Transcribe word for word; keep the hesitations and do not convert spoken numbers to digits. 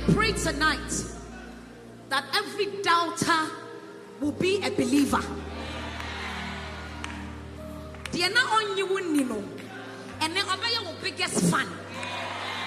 pray tonight that every doubter will be a believer. Deɛ na onyi wo